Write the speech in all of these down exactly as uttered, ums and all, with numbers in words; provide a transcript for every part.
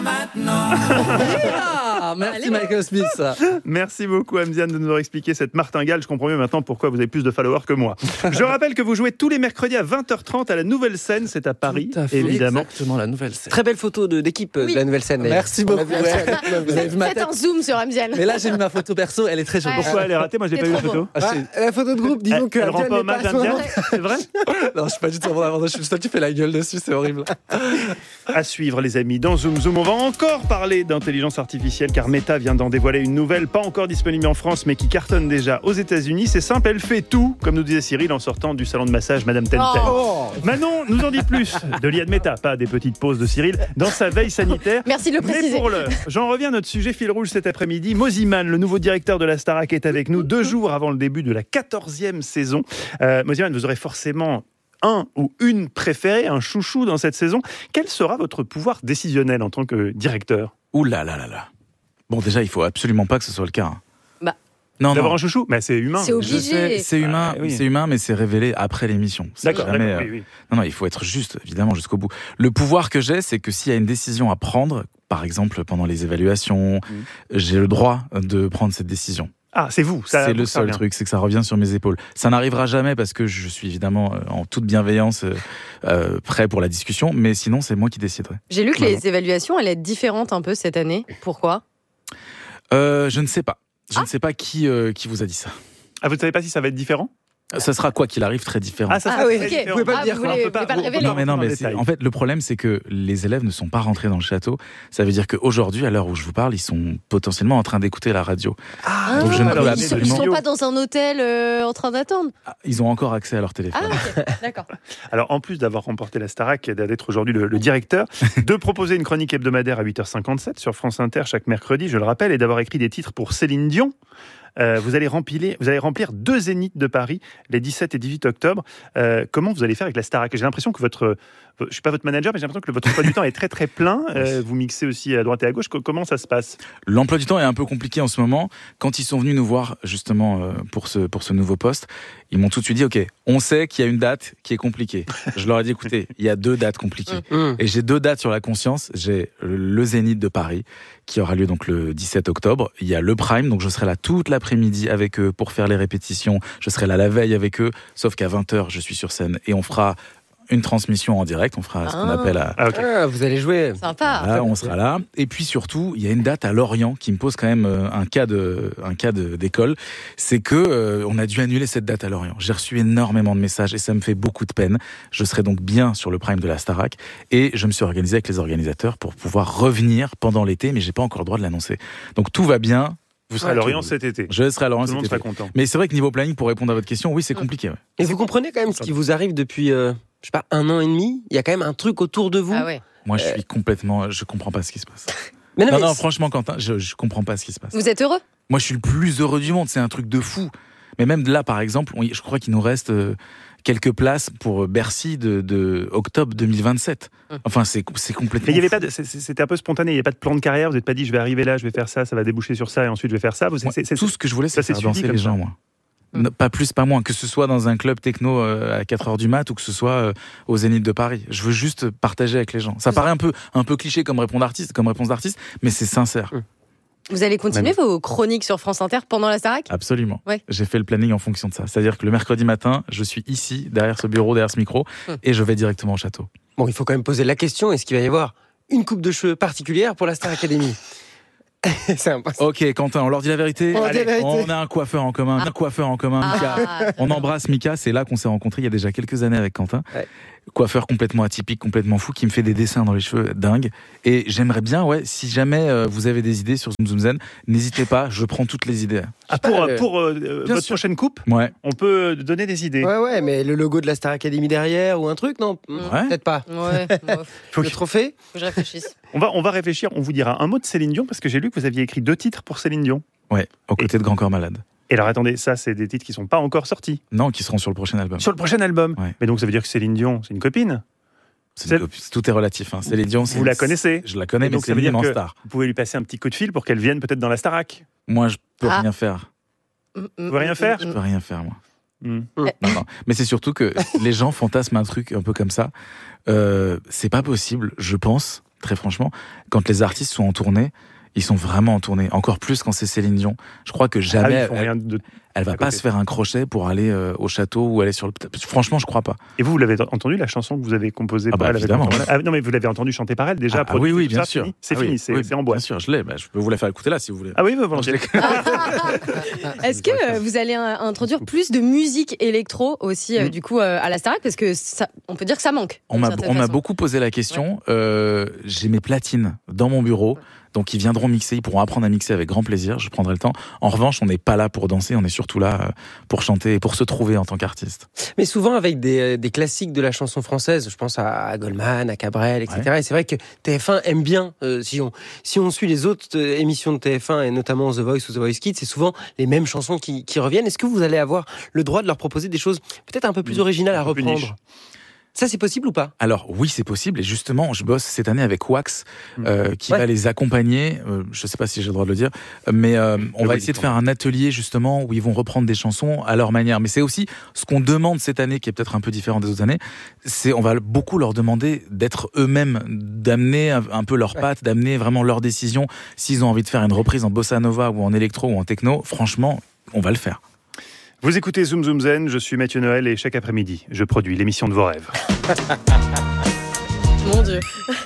Ah, merci Michael Smith. Merci beaucoup Amziane de nous avoir expliqué cette martingale. Je comprends mieux maintenant pourquoi vous avez plus de followers que moi. Je rappelle que vous jouez tous les mercredis à vingt heures trente à la Nouvelle Scène. C'est à Paris, à fait, évidemment. Exactement, la Nouvelle Scène. Très belle photo de, d'équipe Oui. de la Nouvelle Scène. Merci beaucoup. On a vu ça. Vous avez vu ma Faites tête. un zoom sur Amziane. Mais là, j'ai mis ma photo perso, elle est très jolie. Ouais. Pourquoi elle est ratée? Moi, je n'ai pas C'est eu la trop photo. Ah, Ah, c'est- la photo de groupe, disons Elle, que elle rend pas hommage à Amziane. C'est vrai? Non, je suis pas du tout en avant. Je suis toi, tu fais la gueule dessus, c'est horrible. À suivre les amis, dans Zoom Zoom, on va encore parler d'intelligence artificielle car Meta vient d'en dévoiler une nouvelle, pas encore disponible en France mais qui cartonne déjà aux États-Unis. C'est simple, elle fait tout, comme nous disait Cyril en sortant du salon de massage Madame Ten Ten. Oh. Manon nous en dit plus de l'I A de Meta, pas des petites pauses de Cyril, dans sa veille sanitaire. Merci de le Mais préciser. pour l'heure, j'en reviens à notre sujet fil rouge cet après-midi. Moziman, le nouveau directeur de la Starac, est avec nous deux jours avant le début de la quatorzième saison. Euh, Moziman, vous aurez forcément un ou une préférée, un chouchou dans cette saison. Quel sera votre pouvoir décisionnel en tant que directeur? Ouh là là là là. Bon, déjà, il faut absolument pas que ce soit le cas. hein. Bah. Non, D'avoir non. un chouchou? Mais c'est humain. C'est Je obligé. sais, c'est humain, Ah, oui. c'est humain, mais c'est révélé après l'émission. C'est D'accord, jamais, d'accord, euh, oui, oui. Non, non, il faut être juste, évidemment, jusqu'au bout. Le pouvoir que j'ai, c'est que s'il y a une décision à prendre, par exemple pendant les évaluations, Mmh. j'ai le droit de prendre cette décision. Ah, c'est vous. ça- C'est le ça seul revient. truc, c'est que ça revient sur mes épaules. Ça n'arrivera jamais parce que je suis évidemment euh, en toute bienveillance euh, euh, prêt pour la discussion, mais sinon c'est moi qui déciderai. J'ai lu que Vraiment. les évaluations allaient être différentes un peu cette année. Pourquoi? Euh, je ne sais pas. Je Ah. ne sais pas qui, euh, qui vous a dit ça. Ah, vous ne savez pas si ça va être différent? Ça sera quoi qu'il arrive très différent. Ah, ça Ah sera oui, très ok. différent. Vous pouvez pas le Ah, dire, vous quoi. voulez, On peut vous voulez pas le on peut révéler. Non mais non dans mais le c'est- détail. en fait le problème c'est que les élèves ne sont pas rentrés dans le château. Ça veut dire qu'aujourd'hui à l'heure où je vous parle ils sont potentiellement en train d'écouter la radio. Ah, Donc je ne peux alors, ils, sont, ils absolument- sont pas dans un hôtel euh, en train d'attendre. Ah, Ils ont encore accès à leur Ah, téléphone. ok, d'accord. Alors, en plus d'avoir remporté la Starac et d'être aujourd'hui le, le directeur, de proposer une chronique hebdomadaire à huit heures cinquante-sept sur France Inter chaque mercredi, je le rappelle, et d'avoir écrit des titres pour Céline Dion. Euh, vous, allez remplir, vous allez remplir deux zéniths de Paris les dix-sept et dix-huit octobre. Euh, comment vous allez faire avec la Starac? J'ai l'impression que votre... Je ne suis pas votre manager, mais j'ai l'impression que votre emploi du temps est très très plein. Euh, vous mixez aussi à droite et à gauche. Co- Comment ça se passe? L'emploi du temps est un peu compliqué en ce moment. Quand ils sont venus nous voir justement euh, pour ce pour ce nouveau poste, ils m'ont tout de suite dit OK, on sait qu'il y a une date qui est compliquée. Je leur ai dit écoutez, il y a deux dates compliquées. Mmh. Et j'ai deux dates sur la conscience. J'ai le Zénith de Paris, qui aura lieu donc le dix-sept octobre. Il y a le Prime, donc je serai là toute l'après-midi avec eux pour faire les répétitions. Je serai là la veille avec eux, sauf qu'à vingt heures, je suis sur scène et on fera une transmission en direct. On fera ce qu'on Ah. appelle à... Ah, ok. Ah, vous allez jouer. Sympa. Voilà, on sera là. Et puis surtout, il y a une date à Lorient qui me pose quand même euh, un cas de, un cas de, d'école. C'est que euh, on a dû annuler cette date à Lorient. J'ai reçu énormément de messages et ça me fait beaucoup de peine. Je serai donc bien sur le Prime de la Starac et je me suis organisé avec les organisateurs pour pouvoir revenir pendant l'été, mais j'ai pas encore le droit de l'annoncer. Donc tout va bien. Vous serez à Lorient cet été. Je serai à Lorient Tout le monde cet sera été. content. Mais c'est vrai que niveau planning, pour répondre à votre question, oui, c'est compliqué. Ouais. Et vous comprenez quand même ce qui vous arrive depuis, euh, je sais pas, un an et demi. Il y a quand même un truc autour de vous. Ah ouais. Moi, je suis complètement, je comprends pas ce qui se passe. Mais non, Non, mais non, c'est- franchement, Quentin, je, je comprends pas ce qui se passe. Vous êtes heureux? Moi, je suis le plus heureux du monde. C'est un truc de fou. Mais même là, par exemple, on- je crois qu'il nous reste euh, quelques places pour Bercy de, de octobre deux mille vingt-sept. Enfin, c'est c'est complètement. Mais il y avait fou. pas de, c'est- c'est- c'était un peu spontané. Il n'y a pas de plan de carrière. Vous n'êtes pas dit, je vais arriver là, je vais faire ça, ça va déboucher sur ça, et ensuite je vais faire ça. Vous, Moi, c'est- c'est- tout ce que je voulais, ça c'est s'est faire suivi danser comme les ça. gens, moi. Mm. Non, Pas plus, pas moins. Que ce soit dans un club techno euh, à quatre heures du mat ou que ce soit euh, au Zénith de Paris. Je veux juste partager avec les gens. Ça paraît un peu, un peu cliché comme réponse d'artiste, comme réponse d'artiste, mais c'est sincère. Vous allez continuer vos chroniques sur France Inter pendant la Starac? Absolument. Ouais. J'ai fait le planning en fonction de ça. C'est-à-dire que le mercredi matin, je suis ici, derrière ce bureau, derrière ce micro, Mm. et je vais directement au château. Bon, il faut quand même poser la question, est-ce qu'il va y avoir une coupe de cheveux particulière pour la Star Academy? C'est impossible. Ok, Quentin, on leur dit la vérité. On dit la vérité. On a un coiffeur en commun, un coiffeur en commun, Mika. Ah, On embrasse Mika, c'est là qu'on s'est rencontrés il y a déjà quelques années avec Quentin. Ouais. Coiffeur complètement atypique, complètement fou, qui me fait des dessins dans les cheveux dingues. Et j'aimerais bien, ouais, si jamais euh, vous avez des idées sur Zoom Zoom Zen, n'hésitez pas, je prends toutes les idées. Ah, pour pas, euh, euh, pour euh, bien votre sûr. prochaine coupe, Ouais. on peut donner des idées. Ouais, ouais, mais le logo de la Star Academy derrière ou un truc, non? Ouais. Peut-être pas. ouais, ouais, faut Faut Le que- trophée? que je réfléchisse. On va, on va réfléchir. On vous dira un mot de Céline Dion parce que j'ai lu que vous aviez écrit deux titres pour Céline Dion. Ouais, aux côtés de Grand Corps Malade. Et alors attendez, ça c'est des titres qui sont pas encore sortis Non, qui seront sur le prochain album. sur le prochain album. Ouais. Mais donc ça veut dire que Céline Dion, c'est une copine. C'est une Celle- copie. Tout est relatif. Hein. Céline Dion, c'est- Vous la connaissez. Je la connais, Et mais donc, ça c'est veut une dire immense que star. vous pouvez lui passer un petit coup de fil pour qu'elle vienne peut-être dans la Starac. Moi, je peux Ah. rien faire. Vous pouvez rien faire Je peux rien faire, moi. Hmm. Non, non. Mais c'est surtout que les gens fantasment un truc un peu comme ça. Euh, c'est pas possible, je pense, très franchement, quand les artistes sont en tournée, ils sont vraiment en tournée. Encore plus quand c'est Céline Dion. Je crois que jamais... Ah, ils font rien de... Elle va pas se faire un crochet pour aller euh, au château ou aller sur le... Franchement, je crois pas. Et vous, vous l'avez entendu, la chanson que vous avez composée ah par bah, elle évidemment. avec ah, non, mais vous l'avez entendu chanter par elle déjà. Ah, ah oui, oui, bien ça, sûr. Fini c'est ah, fini, oui, c'est, oui, c'est en boîte. Bien sûr, je l'ai. Bah, je peux vous la faire écouter là, si vous voulez. Ah oui, volontiers. Est-ce que euh, vous allez euh, introduire plus de musique électro aussi, euh, Mm. du coup, euh, à la Starac? Parce que ça, on peut dire que ça manque. On m'a, on m'a beaucoup posé la question. Ouais. Euh, j'ai mes platines dans mon bureau. Donc ils viendront mixer, ils pourront apprendre à mixer avec grand plaisir, je prendrai le temps. En revanche, on n'est pas là pour danser, on est surtout là pour chanter et pour se trouver en tant qu'artiste. Mais souvent avec des, des classiques de la chanson française, je pense à Goldman, à Cabrel, et cetera. Ouais. Et c'est vrai que T F un aime bien, euh, si, on, si on suit les autres émissions de T F un, et notamment The Voice ou The Voice Kids, c'est souvent les mêmes chansons qui, qui reviennent. Est-ce que vous allez avoir le droit de leur proposer des choses peut-être un peu plus originales à reprendre ? Ça, c'est possible ou pas ? Alors oui, c'est possible. Et justement, je bosse cette année avec Wax, euh, qui ouais. va les accompagner. Euh, je ne sais pas si j'ai le droit de le dire, mais euh, on va essayer de faire un atelier justement où ils vont reprendre des chansons à leur manière. Mais c'est aussi ce qu'on demande cette année, qui est peut-être un peu différent des autres années. C'est, on va beaucoup leur demander d'être eux-mêmes, d'amener un peu leurs pattes, d'amener vraiment leurs décisions. S'ils ont envie de faire une reprise en bossa nova ou en électro ou en techno, franchement, on va le faire. Vous écoutez Zoom Zoom Zen, je suis Mathieu Noël et chaque après-midi, je produis l'émission de vos rêves. Mon Dieu.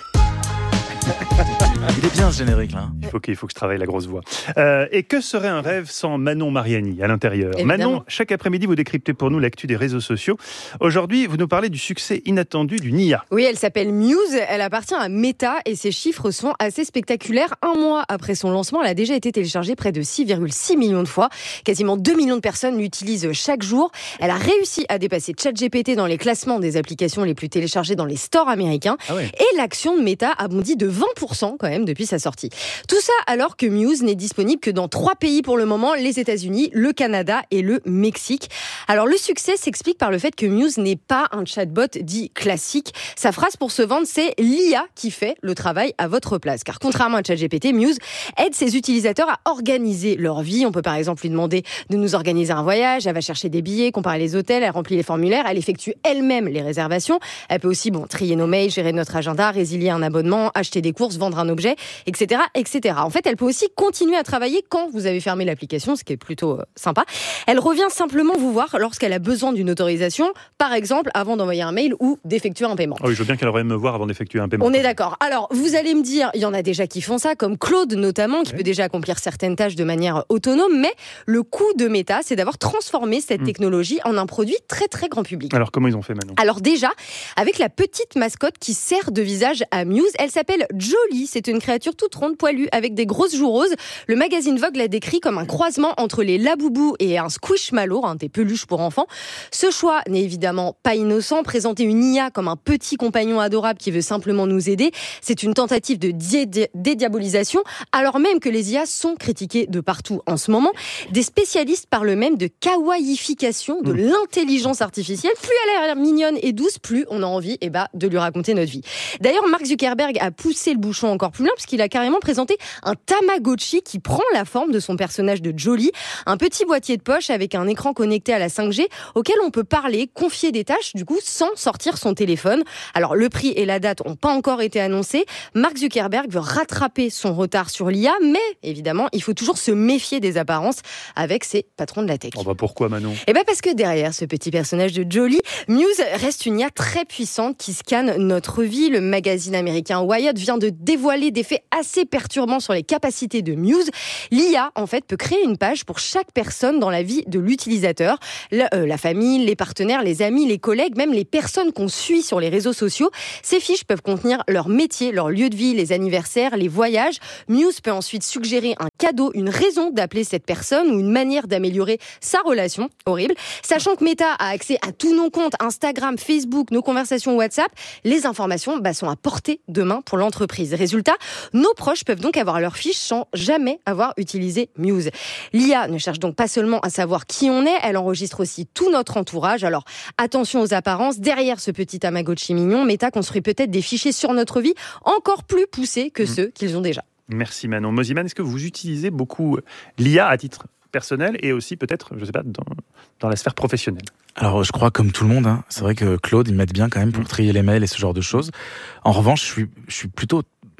Il est bien ce générique là. Il faut, qu'il faut que je travaille la grosse voix. Euh, et que serait un rêve sans Manon Mariani à l'intérieur ? Évidemment. Manon, chaque après-midi, vous décryptez pour nous l'actu des réseaux sociaux. Aujourd'hui, vous nous parlez du succès inattendu du Nia. Oui, elle s'appelle Muse, elle appartient à Meta et ses chiffres sont assez spectaculaires. Un mois après son lancement, elle a déjà été téléchargée près de six virgule six millions de fois. Quasiment deux millions de personnes l'utilisent chaque jour. Elle a réussi à dépasser ChatGPT dans les classements des applications les plus téléchargées dans les stores américains. Ah ouais. Et l'action de Meta a bondi de vingt pour cent quand même depuis sa sortie. Tout ça alors que Muse n'est disponible que dans trois pays pour le moment, les États-Unis, le Canada et le Mexique. Alors le succès s'explique par le fait que Muse n'est pas un chatbot dit classique. Sa phrase pour se vendre, c'est l'I A qui fait le travail à votre place. Car contrairement à ChatGPT, Muse aide ses utilisateurs à organiser leur vie. On peut par exemple lui demander de nous organiser un voyage, elle va chercher des billets, comparer les hôtels, elle remplit les formulaires, elle effectue elle-même les réservations. Elle peut aussi bon, trier nos mails, gérer notre agenda, résilier un abonnement, acheter des courses, vendre un objet, et cetera, et cetera. En fait, elle peut aussi continuer à travailler quand vous avez fermé l'application, ce qui est plutôt euh, sympa. Elle revient simplement vous voir lorsqu'elle a besoin d'une autorisation, par exemple avant d'envoyer un mail ou d'effectuer un paiement. Oh oui, je veux bien qu'elle revienne me voir avant d'effectuer un paiement. On est d'accord. Alors, vous allez me dire, il y en a déjà qui font ça, comme Claude notamment, qui oui. peut déjà accomplir certaines tâches de manière autonome, mais le coup de Meta, c'est d'avoir transformé cette mmh. technologie en un produit très très grand public. Alors, comment ils ont fait maintenant ? Alors déjà, avec la petite mascotte qui sert de visage à Muse, elle s'appelle Jolie. C'est une créature toute ronde, poilue, avec des grosses joues roses. Le magazine Vogue l'a décrit comme un croisement entre les Laboubou et un Squishmallow, hein, des peluches pour enfants. Ce choix n'est évidemment pas innocent. Présenter une I A comme un petit compagnon adorable qui veut simplement nous aider, c'est une tentative de dé- dédiabolisation, alors même que les I A sont critiquées de partout en ce moment. Des spécialistes parlent même de kawaiification de mmh. l'intelligence artificielle. Plus elle a l'air mignonne et douce, plus on a envie eh ben, de lui raconter notre vie. D'ailleurs, Mark Zuckerberg a poussé le bouchon encore plus loin, parce qu'il a carrément présenté un Tamagotchi qui prend la forme de son personnage de Jolie, un petit boîtier de poche avec un écran connecté à la cinq G auquel on peut parler, confier des tâches, du coup, sans sortir son téléphone. Alors, le prix et la date n'ont pas encore été annoncés. Mark Zuckerberg veut rattraper son retard sur l'I A, mais évidemment, il faut toujours se méfier des apparences avec ses patrons de la tech. Oh bah pourquoi, Manon ? Eh ben parce que derrière ce petit personnage de Jolie, Muse reste une I A très puissante qui scanne notre vie. Le magazine américain Wired vient de dévoiler des faits assez perturbants sur les capacités de Muse. L'I A, en fait, peut créer une page pour chaque personne dans la vie de l'utilisateur. La, euh, la famille, les partenaires, les amis, les collègues, même les personnes qu'on suit sur les réseaux sociaux. Ces fiches peuvent contenir leur métier, leur lieu de vie, les anniversaires, les voyages. Muse peut ensuite suggérer un cadeau, une raison d'appeler cette personne ou une manière d'améliorer sa relation. Horrible. Sachant que Meta a accès à tous nos comptes, Instagram, Facebook, nos conversations WhatsApp, les informations bah, sont à portée de main pour l'entreprise. Résultat, nos proches peuvent donc avoir leurs fiches sans jamais avoir utilisé Muse. L'I A ne cherche donc pas seulement à savoir qui on est, elle enregistre aussi tout notre entourage. Alors attention aux apparences, derrière ce petit Tamagotchi mignon, Meta construit peut-être des fichiers sur notre vie encore plus poussés que mmh. ceux qu'ils ont déjà. Merci Manon. Moziman, est-ce que vous utilisez beaucoup l'I A à titre personnel et aussi peut-être, je ne sais pas, dans, dans la sphère professionnelle? Alors je crois comme tout le monde, hein, c'est vrai que Claude, il m'aide bien quand même pour trier les mails et ce genre de choses. En revanche, je suis, je suis plutôt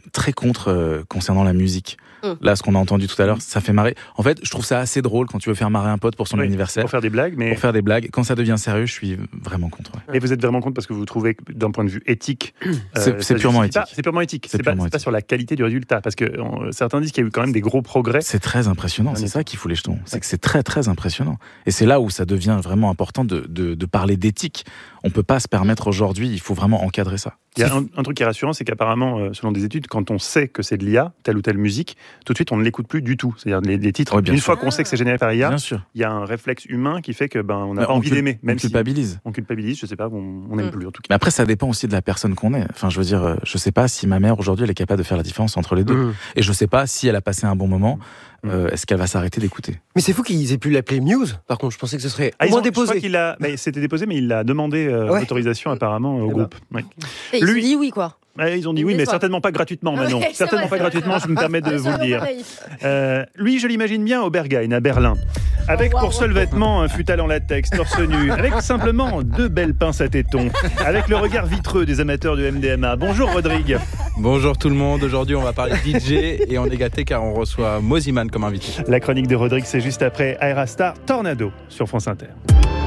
très contre euh, concernant la musique. Mm. Là, ce qu'on a entendu tout à l'heure, ça fait marrer. En fait, je trouve ça assez drôle quand tu veux faire marrer un pote pour son Oui, anniversaire. Pour faire des blagues, mais... Pour faire des blagues. Quand ça devient sérieux, je suis vraiment contre. Ouais. Et vous êtes vraiment contre parce que vous trouvez que d'un point de vue éthique, C'est- euh, c'est ça purement justifie pas- éthique. C'est purement éthique. C'est C'est pas, purement c'est pas éthique. sur la qualité du résultat, parce que euh, certains disent qu'il y a eu quand même des gros progrès. C'est très impressionnant, Un c'est éthique. ça qui fout les jetons. C'est que c'est très très impressionnant. Et c'est là où ça devient vraiment important de, de, de parler d'éthique. On peut pas se permettre aujourd'hui, il faut vraiment encadrer ça. Il y a un, un truc qui est rassurant, c'est qu'apparemment, euh, selon des études, quand on sait que c'est de l'I A, telle ou telle musique, tout de suite on ne l'écoute plus du tout. C'est-à-dire les, les titres. Oui, bien une sûr. fois qu'on sait que c'est généré par I A, Bien sûr. il y a un réflexe humain qui fait que ben on n'a Mais pas envie cul- d'aimer, on même si culpabilise. on culpabilise. Je sais pas, on on n'aime Mm. plus en tout cas. Mais après, ça dépend aussi de la personne qu'on est. Enfin, je veux dire, euh, je sais pas si ma mère aujourd'hui elle est capable de faire la différence entre les deux. Mmh. Et je sais pas si elle a passé un bon moment. euh, Est-ce qu'elle va s'arrêter d'écouter? Mais c'est fou qu'ils aient pu l'appeler Muse. Par contre, je pensais que ce serait Ah, au ils moins ont- je crois déposé. qu'il a, mais c'était déposé, mais il a demandé euh, Ouais. l'autorisation apparemment au Eh ben. groupe. Ouais. Et il Lui- se dit oui, quoi. Ouais, ils ont dit Il oui, me mais déçoit. certainement pas gratuitement, Manon. Ouais, c'est certainement vrai, pas c'est gratuitement, je me permets de vous le dire. Naïf. Euh, lui, je l'imagine bien au Berghain, à Berlin. Avec Oh, wow. pour seul vêtement un futal en latex, torse nu, avec simplement deux belles pinces à tétons, avec le regard vitreux des amateurs de M D M A. Bonjour Rodrigue. Bonjour tout le monde, aujourd'hui on va parler D J et on est gâtés car on reçoit Moziman comme invité. La chronique de Rodrigue, c'est juste après Aerastar Tornado sur France Inter.